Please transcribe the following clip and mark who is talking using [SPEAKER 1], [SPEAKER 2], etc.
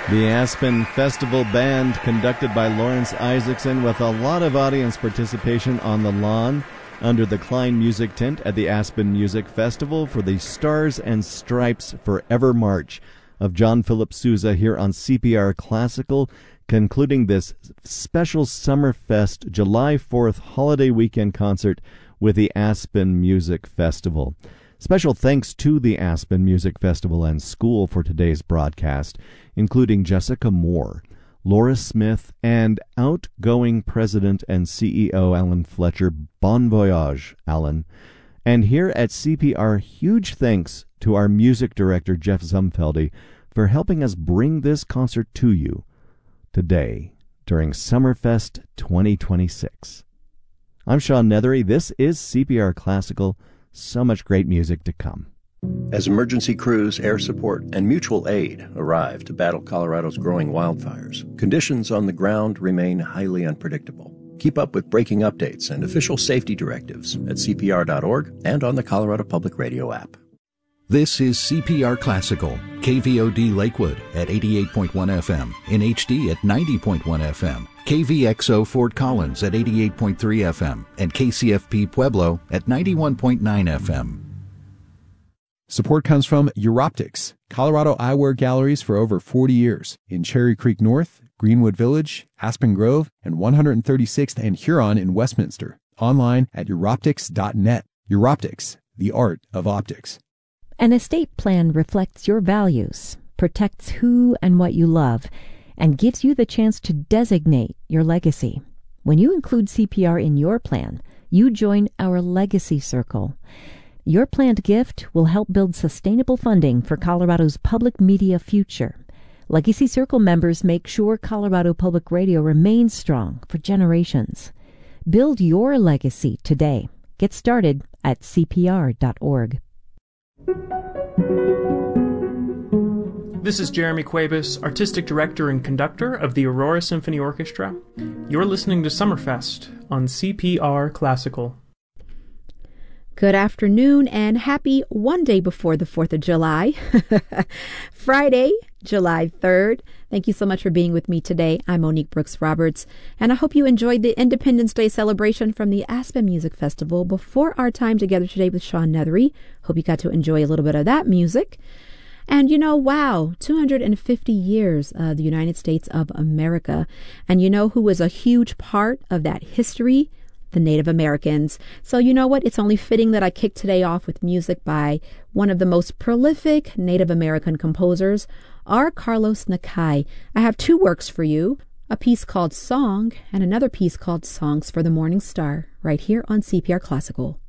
[SPEAKER 1] The Aspen Festival Band, conducted by Lawrence Isaacson, with a lot of audience participation on the lawn under the Klein Music Tent at the Aspen Music Festival for the Stars and Stripes Forever March of John Philip Sousa here on CPR Classical, concluding this special Summerfest July 4th holiday weekend concert with the Aspen Music Festival. Special thanks to the Aspen Music Festival and School for today's broadcast, including Jessica Moore, Laura Smith, and outgoing President and CEO Alan Fletcher. Bon voyage, Alan. And here at CPR, huge thanks to our music director, Jeff Zumfeldy, for helping us bring this concert to you today during Summerfest 2026. I'm Sean Nethery. This is CPR Classical. So much great music to come.
[SPEAKER 2] As emergency crews, air support, and mutual aid arrive to battle Colorado's growing wildfires, conditions on the ground remain highly unpredictable. Keep up with breaking updates and official safety directives at CPR.org and on the Colorado Public Radio app.
[SPEAKER 3] This is CPR Classical, KVOD Lakewood at 88.1 FM, in HD at 90.1 FM, KVXO Fort Collins at 88.3 FM, and KCFP Pueblo at 91.9 FM.
[SPEAKER 4] Support comes from Europtics, Colorado eyewear galleries for over 40 years in Cherry Creek North, Greenwood Village, Aspen Grove, and 136th and Huron in Westminster. Online at Europtics.net. Europtics, the art of optics.
[SPEAKER 5] An estate plan reflects your values, protects who and what you love, and gives you the chance to designate your legacy. When you include CPR in your plan, you join our Legacy Circle. Your planned gift will help build sustainable funding for Colorado's public media future. Legacy Circle members make sure Colorado Public Radio remains strong for generations. Build your legacy today. Get started at CPR.org.
[SPEAKER 6] This is Jeremy Cuevas, Artistic Director and Conductor of the Aurora Symphony Orchestra. You're listening to Summerfest on CPR Classical.
[SPEAKER 7] Good afternoon and happy one day before the 4th of July, Friday, July 3rd. Thank you so much for being with me today. I'm Monique Brooks Roberts, and I hope you enjoyed the Independence Day celebration from the Aspen Music Festival before our time together today with Sean Nethery. Hope you got to enjoy a little bit of that music. And you know, wow, 250 years of the United States of America. And you know who was a huge part of that history? The Native Americans. So you know what? It's only fitting that I kick today off with music by one of the most prolific Native American composers, R. Carlos Nakai. I have two works for you, a piece called Song and another piece called Songs for the Morning Star, right here on CPR Classical.